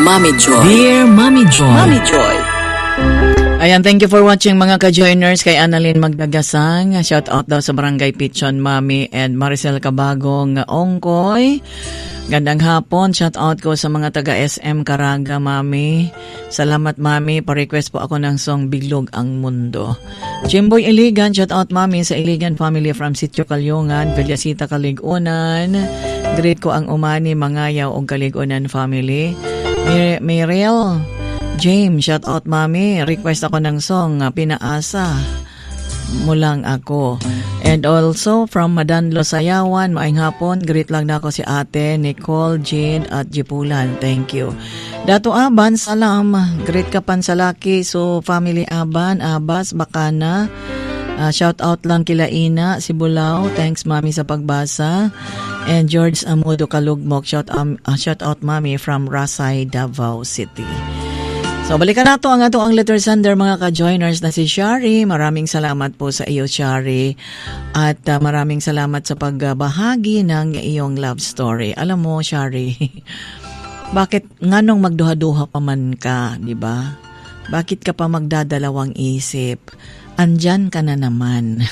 Mommy Joy. Dear Mommy Joy. Mommy Joy. Ayan, thank you for watching mga ka-joiners. Kay Annalyn Magdagasang, shout out daw sa Barangay Pichon, Mami, and Maricel Cabagong Ongkoy. Gandang hapon, shout out ko sa mga taga SM Caraga, Mami. Salamat, Mami. Pa-request po ako ng song Biglog ang Mundo. Jimboy Iligan, shout out, Mami, sa Iligan family from Sitio Kalyungan, Villasita, Kaligunan. Greet ko ang Umani, Mangayaw, o Kaligunan family. Miriel James, shout out, Mami. Request ako ng song Pinaasa mo lang ako. And also from Madanlo, Sayawan, maayong hapon. Greet lang na ako si Ate Nicole, Jean at Jipulan. Thank you. Dato Aban, salam. Greet ka pan sa laki. So family Aban, Abas, Bakana. Shout out lang kila Ina, Sibulao. Thanks, Mami, sa pagbasa. And George Amudo Kalugmok, shout out, Mami, from Rasay, Davao City. So balikan nato ang letter sender, mga ka-joiners, na si Shari. Maraming salamat po sa iyo, Shari. At maraming salamat sa pagbahagi ng iyong love story. Alam mo, Shari, bakit nganong magduha-duha pa man ka, di ba? Bakit ka pa magdadalawang isip? Andyan ka na naman.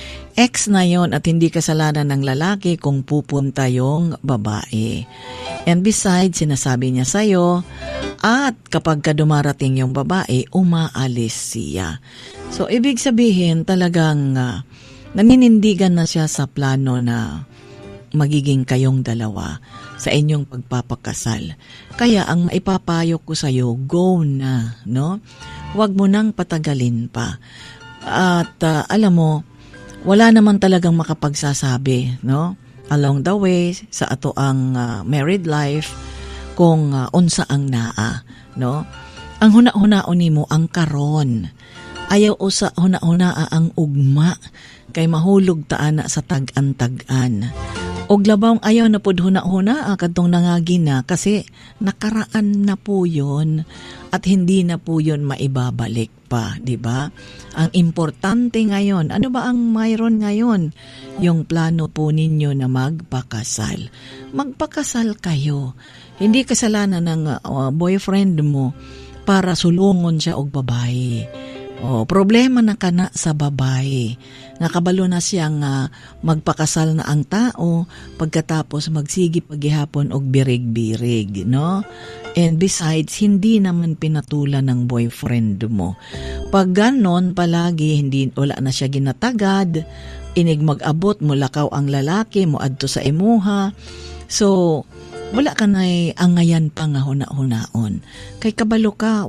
Ex na yon at hindi kasalanan ng lalaki kung pupunta yung babae. And besides, sinasabi niya sa'yo, at kapag ka dumarating yung babae, umaalis siya. So, ibig sabihin talagang naninindigan na siya sa plano na magiging kayong dalawa sa inyong pagpapakasal. Kaya ang maipapayo ko sa'yo, go na, no? Huwag mo nang patagalin pa. At alam mo, wala naman talagang makapagsasabi, no? Along the way sa ato ang married life kung unsa ang naa, no? Ang huna-hunaon nimo ang karon. Ayaw usa huna-hunaa ang ugma kay mahulog ta ana sa tag-an-tag-an. Og labawng ayaw na pud huna-hunaa kadtong nangagi na kasi nakaraan na po 'yon at hindi na po 'yon maibabalik pa, di ba? Ang importante ngayon, ano ba ang mayroon ngayon? Yung plano po ninyo na magpakasal. Magpakasal kayo. Hindi kasalanan ng boyfriend mo para sulungon siya og babae. Problema na kana sa babae. Nakabalo na siyang magpakasal na ang tao pagkatapos magsigi paghihapon og birig-birig, no? And besides, hindi naman pinatulan ng boyfriend mo. Pag ganon palagi, wala na siya ginatagad, inig mag-abot mo lakaw ang lalaki mo adto sa imuha. So, wala ka na'y angayan pa nga huna-hunaon. Kay kabalo ka,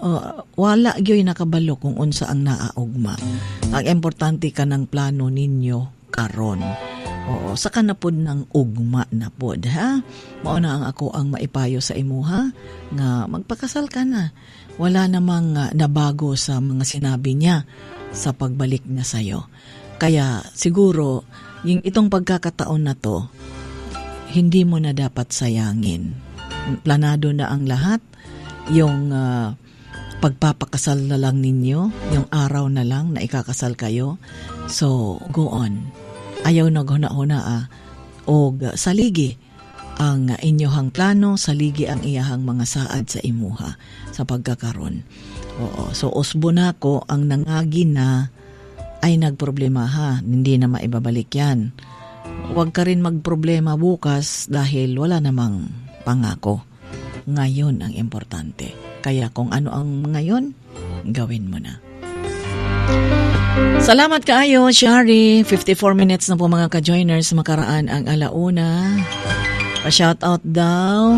wala gyoy nakabalo kung unsa ang naaugma. Ang importante ka ng plano ninyo karon. Oo, saka na pod ng ugma na pod, ha? Mauna ang ako ang maipayo sa imuha nga magpakasal ka na. Wala namang nabago sa mga sinabi niya sa pagbalik niya sa'yo. Kaya siguro, yung itong pagkakataon na to, hindi mo na dapat sayangin. Planado na ang lahat. Yung pagpapakasal na lang ninyo, yung araw na lang na ikakasal kayo. So, go on. Ayaw na huna-huna o saligi ang inyohang plano, saligi ang iyahang mga saad sa imuha sa pagkakaroon. Oo. So, usbo na ko ang nangagi na ay nagproblema ha. Hindi na maibabalik yan. Huwag ka rin magproblema bukas dahil wala namang pangako. Ngayon ang importante. Kaya kung ano ang ngayon, gawin mo na. Salamat kaayo, Shari. 54 minutes na po mga ka-joiners. Makaraan ang alauna. Pa-shoutout daw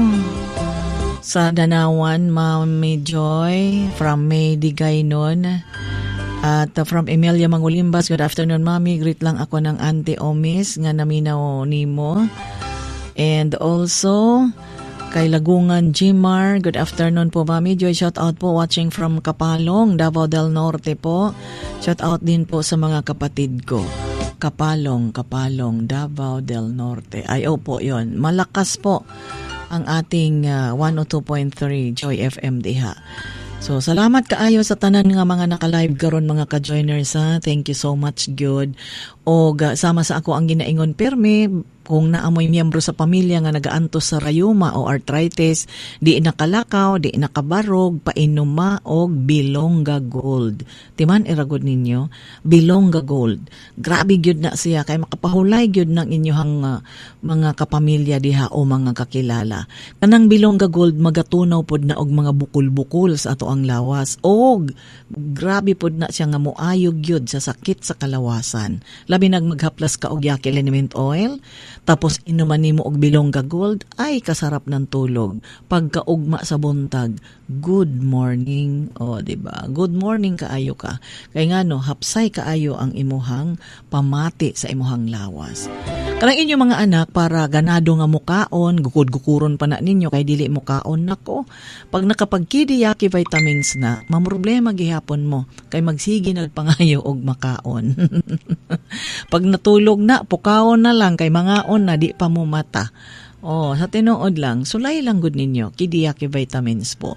sa Danawan, Mami Joy from May Digaynon. At from Emilia Mangulimbas, good afternoon, Mami. Greet lang ako ng Auntie Omis nga naminaw nimo. And also kay Lagungan Jimar, good afternoon po, Mami Joy. Shout out po watching from Kapalong, Davao del Norte po. Shout out din po sa mga kapatid ko. Kapalong, Davao del Norte. Ay, po yon. Malakas po ang ating 102.3 Joy FM diha. So, salamat kaayo sa tanan nga mga naka-live karon mga ka-joiners ha. Thank you so much, good. O sama sa ako ang ginaingon permi, kung naamoy miyembro sa pamilya nga nagaantos sa rayuma o arthritis, di nakalakaw, di nakabarog, painuma og Bilonga Gold. Timan iragod ninyo, Bilonga Gold. Grabe gyud na siya kay makapahulay gyud ng inyohang mga kapamilya diha o mga kakilala. Kanang Bilonga Gold magatunaw pod na og mga bukol-bukol sa ato ang lawas og grabe pod na siya nga moayog gyud sa sakit sa kalawasan. Labi nag maghaplas ka og Yaki Liniment Oil, tapos inuman nimo og Bilonga Gold, ay kasarap ng tulog. Pagkaugma sa buntag, good morning. O, diba? Good morning kaayo ka. Kaya nga no, hapsay kaayo ang imuhang pamati sa imuhang lawas. Kanang inyo mga anak, para ganado nga mukaon, gukod-gukuron pa na ninyo, kay dili mukaon nako. Pag nakapagkidi Yaki vitamins na, mamroblema gihapon mo, kay magsigi nagpangayo og makaon. Pag natulog na, pukaon na lang, kay mangaon na, di pa mo mata. O, sa tinuod lang, sulay lang gud ninyo, kidi Yaki vitamins po.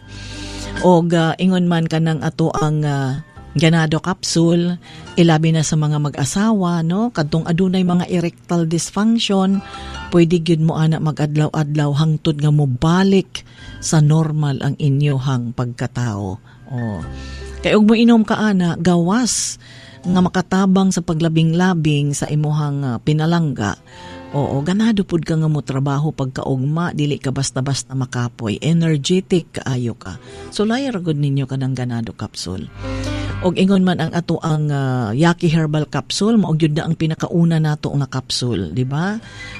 O, ingon man ka ng ato ang ganado capsule, ilabi na sa mga mag-asawa, no? Kadtong adunay mga erectile dysfunction, pwede gyud mo ana mag-adlaw-adlaw hangtod nga mo balik sa normal ang inyohang pagkatao. Oh. Kay ug mo inom ka ana, gawas nga makatabang sa paglabing-labing sa imuhang pinalangga. Oo, ganado pud ka nga mo trabaho pagkaugma, dili ka basta-basta makapoy, energetic kaayo ka. So layar gud ninyo kanang ganado capsule. Og ingon man ang ato ang Yaki Herbal Capsule, mao gyud ang pinakauna nato nga capsule, di ba?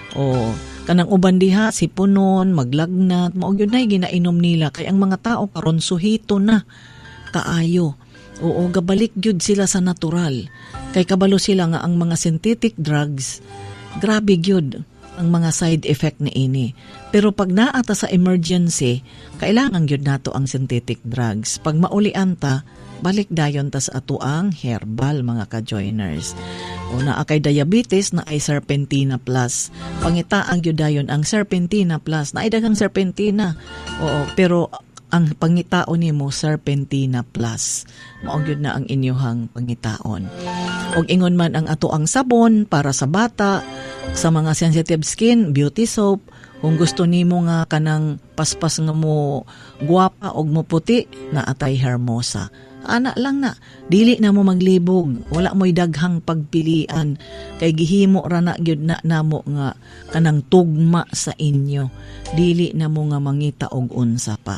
O kanang uban diha sipunon, maglagnat, mao gyud nay ginainom nila kay ang mga tao karon suhito na kaayo. Oo, gabalik gyud sila sa natural. Kay kabalo sila nga ang mga synthetic drugs, grabe gyud ang mga side effect ni ini. Pero pag naata sa emergency, kailangan gyud nato ang synthetic drugs. Pag maulian ta, balik dayon ta sa ato ang herbal mga ka-joiners. O naa kay diabetes na ay Serpentina Plus. Pangitaang gyud dayon ang Serpentina Plus. Naay daghang Serpentina. Oo, pero ang pangitaon nimo Serpentina Plus. Mao gyud na ang inyohang pangitaon. Og ingon man ang ato ang sabon para sa bata, sa mga sensitive skin, beauty soap. Kung gusto nimo nga kanang paspas nga mo guwapa og mo puti, na atay Hermosa. Ana lang na, dili na mo maglibog, wala mo'y daghang pagpilian, kay gihimo ra na gyud na namo nga kanang tugma sa inyo, dili na mo nga mangita og unsa pa.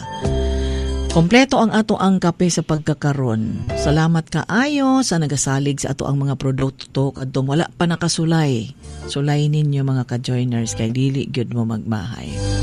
Kompleto ang ato ang kape sa pagkakaron. Salamat kaayo sa nagasalig sa ato ang mga produkto kadtong wala pa nakasulay. Sulay ninyo mga ka-joiners kay dili gyud mo magmahay.